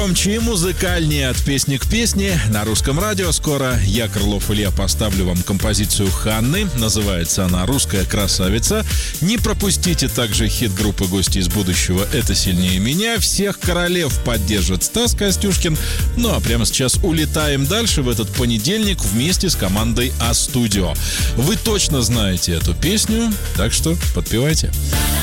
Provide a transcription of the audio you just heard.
Громче и музыкальнее от песни к песне на Русском радио. Скоро я, Крылов Илья, поставлю вам композицию Ханны. Называется она «Русская красавица». Не пропустите также хит группы «Гости из будущего» «Это сильнее меня». Всех королев поддержит Стас Костюшкин. Ну а прямо сейчас улетаем дальше в этот понедельник вместе с командой А-студио. Вы точно знаете эту песню, так что подпевайте.